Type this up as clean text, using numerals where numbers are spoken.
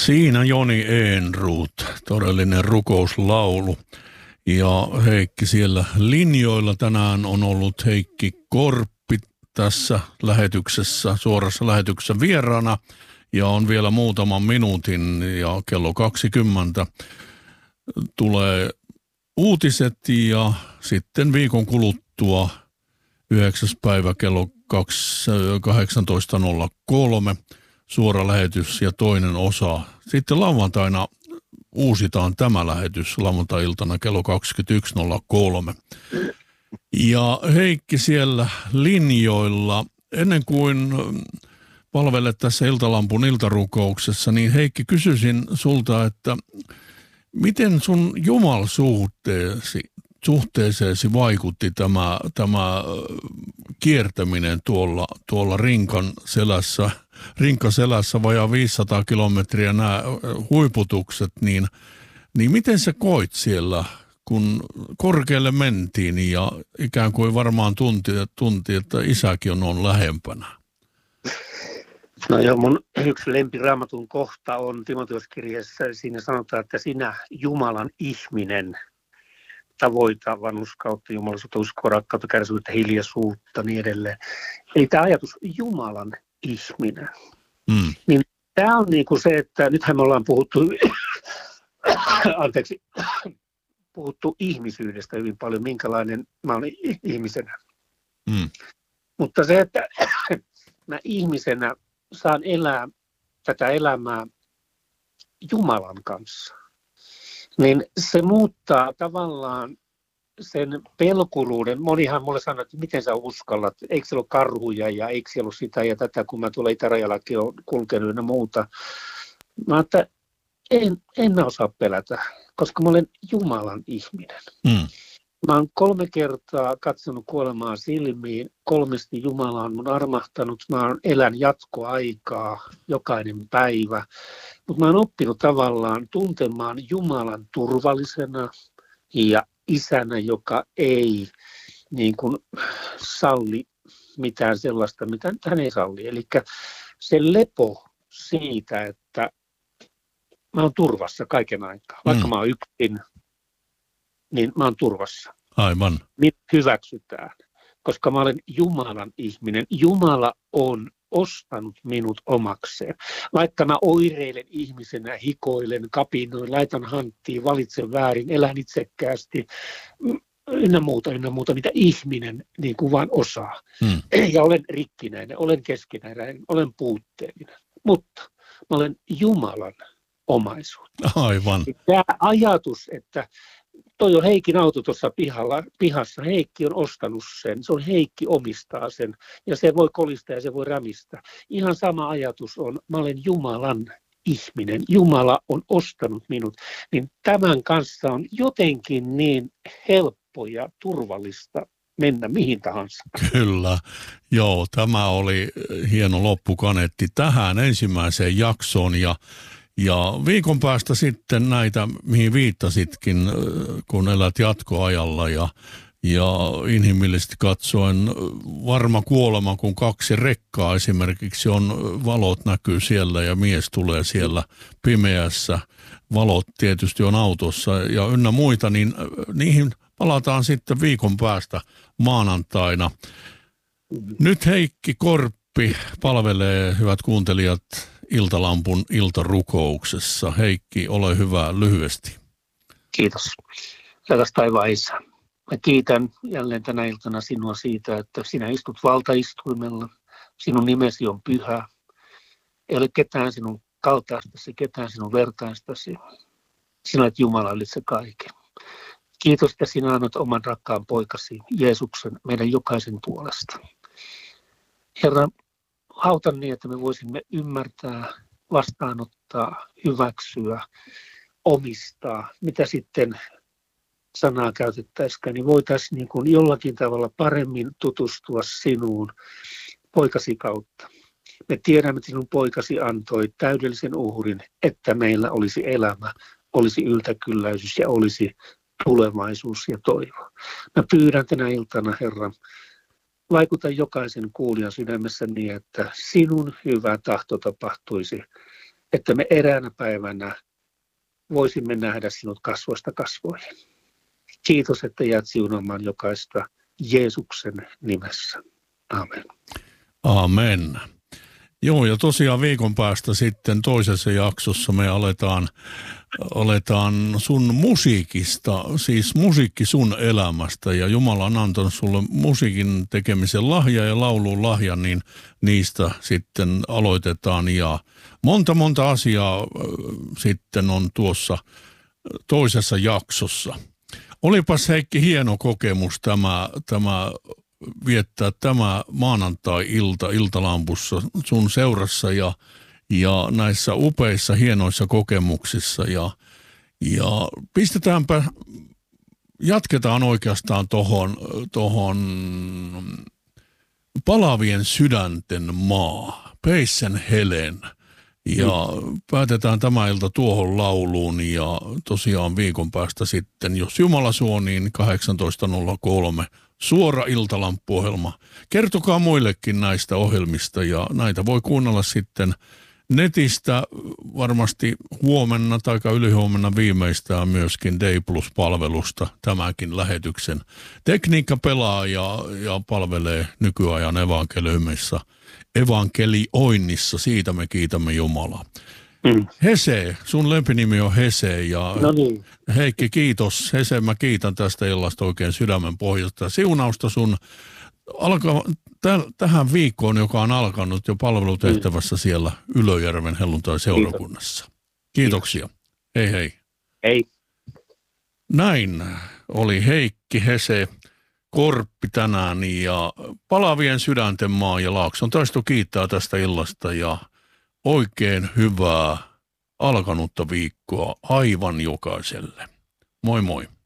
Siinä Joni Ehnroth, todellinen rukouslaulu. Ja Heikki siellä linjoilla tänään on ollut Heikki Korppi tässä lähetyksessä, suorassa lähetyksessä vieraana. Ja on vielä muutaman minuutin ja kello 20 tulee uutiset ja sitten viikon kuluttua 9. päivä kello 18.03 suora lähetys ja toinen osa. Sitten lauantaina uusitaan tämä lähetys lauantai-iltana kello 21.03. Ja Heikki siellä linjoilla, ennen kuin palvelet tässä Iltalampun iltarukouksessa, niin Heikki, kysyisin sulta, että miten sun jumalsuhteeseesi vaikutti tämä kiertäminen tuolla rinkaselässä vajaa 500 kilometriä nämä huiputukset, niin miten sä koit siellä, kun korkealle mentiin ja ikään kuin varmaan tunti että isäkin on lähempänä? No joo, mun yksi lempiraamatun kohta on Timoteoskirjassa. Siinä sanotaan, että sinä Jumalan ihminen tavoita vanhurskautta, jumalisuutta, uskoa, rakkautta, kärsivyyttä, hiljaisuutta, niin edelleen. Eli tämä ajatus Jumalan ihminen. Niin tämä on niin kuin se, että nythän me ollaan puhuttu ihmisyydestä hyvin paljon, minkälainen mä olen ihmisenä. Mutta se, että mä ihmisenä saan elää tätä elämää Jumalan kanssa, niin se muuttaa tavallaan sen pelkuruuden. Monihan mulle sanoo, että miten sä uskallat, eikö siellä ole karhuja ja eikö siellä ole sitä ja tätä, kun mä tuolla itärajallakin olen kulkenut ja muuta. Mä että en mä osaa pelätä, koska mä olen Jumalan ihminen. Mä oon 3 kertaa katsonut kuolemaa silmiin, 3 Jumala on mun armahtanut, mä elän jatkoaikaa jokainen päivä, mutta mä oon oppinut tavallaan tuntemaan Jumalan turvallisena ja isänä, joka ei niin kuin salli mitään sellaista, mitä hän ei salli. Eli se lepo siitä, että mä oon turvassa kaiken aikaa, vaikka mä oon yksin, niin mä oon turvassa. Aivan. Minut hyväksytään, koska mä olen Jumalan ihminen. Jumala on ostanut minut omakseen. Vaikka mä oireilen ihmisenä, hikoilen, kapinoin, laitan hanttiin, valitsen väärin, elän itsekkäästi, ynnä muuta, mitä ihminen niin kuin vaan osaa. Ja olen rikkinäinen, olen keskinäinen, olen puutteellinen. Mutta mä olen Jumalan omaisuutta. Aivan. Tämä ajatus, että toi on Heikin auto tuossa pihassa. Heikki on ostanut sen. Se on Heikki omistaa sen. Ja se voi kolistaa ja se voi rämistä. Ihan sama ajatus on, mä olen Jumalan ihminen. Jumala on ostanut minut. Niin tämän kanssa on jotenkin niin helppo ja turvallista mennä mihin tahansa. Kyllä. Joo, tämä oli hieno loppukaneetti tähän ensimmäiseen jaksoon ja viikon päästä sitten näitä, mihin viittasitkin, kun elät jatkoajalla ja inhimillisesti katsoen varma kuolema, kun 2 rekkaa esimerkiksi on, valot näkyy siellä ja mies tulee siellä pimeässä, valot tietysti on autossa ja ynnä muita, niin niihin palataan sitten viikon päästä maanantaina. Nyt Heikki Korppi palvelee, hyvät kuuntelijat, Iltalampun iltarukouksessa. Heikki, ole hyvä lyhyesti. Kiitos. Rakas taivaan Isä. Mä kiitän jälleen tänä iltana sinua siitä, että sinä istut valtaistuimella. Sinun nimesi on pyhä. Ei ole ketään sinun kaltaistasi, ketään sinun vertaistasi. Sinä olet Jumala ylitse kaiken. Kiitos, että sinä annat oman rakkaan poikasi Jeesuksen meidän jokaisen puolesta. Herra, autan niin, että me voisimme ymmärtää, vastaanottaa, hyväksyä, omistaa, mitä sitten sanaa käytettäisiin, niin voitaisiin niin kuin jollakin tavalla paremmin tutustua sinuun poikasi kautta. Me tiedämme, että sinun poikasi antoi täydellisen uhrin, että meillä olisi elämä, olisi yltäkylläisyys ja olisi tulevaisuus ja toivo. Mä pyydän tänä iltana, Herra, vaikuta jokaisen kuulijan sydämessä niin, että sinun hyvä tahto tapahtuisi että me eräänä päivänä voisimme nähdä sinut kasvoista kasvoihin. Kiitos, että jäät siunaamaan jokaista Jeesuksen nimessä. Amen. Amen. Joo, ja tosiaan viikon päästä sitten toisessa jaksossa me aletaan sun musiikista, siis musiikki sun elämästä, ja Jumala on antanut sulle musiikin tekemisen lahja ja laulun lahja, niin niistä sitten aloitetaan, ja monta asiaa sitten on tuossa toisessa jaksossa. Olipas Heikki hieno kokemus tämä viettää tämä maanantai-ilta iltalampussa sun seurassa ja näissä upeissa hienoissa kokemuksissa ja jatketaan oikeastaan tohon Palavien sydänten maa, Peisen Helen. Ja päätetään tämä ilta tuohon lauluun ja tosiaan viikon päästä sitten, jos Jumala suo, niin 18.03 suora iltalamppuohjelma. Kertokaa muillekin näistä ohjelmista ja näitä voi kuunnella sitten netistä varmasti huomenna tai ylihuomenna viimeistään myöskin Day Plus-palvelusta tämänkin lähetyksen. Tekniikka pelaa ja palvelee nykyajan evankelioinnissa. Siitä me kiitämme Jumalaa. Hese, sun lempinimi on Hese ja No niin. Heikki, kiitos. Hese, mä kiitän tästä illasta oikein sydämen pohjasta. Siunausta sun tähän viikkoon, joka on alkanut jo palvelutehtävässä siellä Ylöjärven helluntai-seurakunnassa. Kiitoksia. Hei hei. Hei. Näin oli Heikki Hese Korppi tänään ja Palavien sydänten maa ja Laakson taisto kiittää tästä illasta ja oikein hyvää alkanutta viikkoa aivan jokaiselle. Moi moi.